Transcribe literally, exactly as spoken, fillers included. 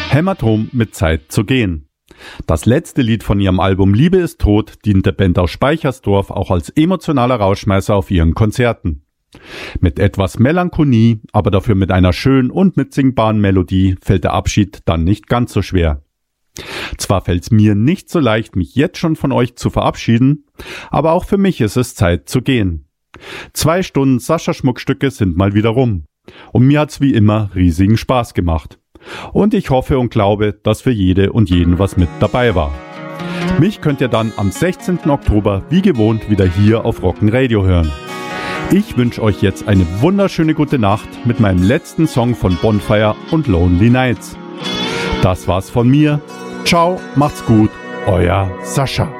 Hämatom mit Zeit zu gehen. Das letzte Lied von ihrem Album Liebe ist tot dient der Band aus Speichersdorf auch als emotionaler Rausschmeißer auf ihren Konzerten. Mit etwas Melancholie, aber dafür mit einer schönen und mitsingbaren Melodie fällt der Abschied dann nicht ganz so schwer. Zwar fällt's mir nicht so leicht, mich jetzt schon von euch zu verabschieden, aber auch für mich ist es Zeit zu gehen. Zwei Stunden Sascha-Schmuckstücke sind mal wieder rum. Und mir hat's wie immer riesigen Spaß gemacht. Und ich hoffe und glaube, dass für jede und jeden was mit dabei war. Mich könnt ihr dann am sechzehnten Oktober wie gewohnt wieder hier auf Rock'n Radio hören. Ich wünsche euch jetzt eine wunderschöne gute Nacht mit meinem letzten Song von Bonfire und Lonely Nights. Das war's von mir. Ciao, macht's gut, euer Sascha.